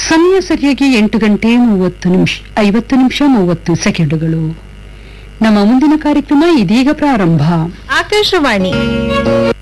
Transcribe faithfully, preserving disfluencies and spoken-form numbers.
ಸಮಯ ಸರಿಯಾಗಿ ಎಂಟು ಗಂಟೆ ಮೂವತ್ತು ನಿಮಿಷ ಐವತ್ತು ನಿಮಿಷ ಮೂವತ್ತು ಸೆಕೆಂಡುಗಳು. ನಮ್ಮ ಮುಂದಿನ ಕಾರ್ಯಕ್ರಮ ಇದೀಗ ಪ್ರಾರಂಭ. ಆಕಾಶವಾಣಿ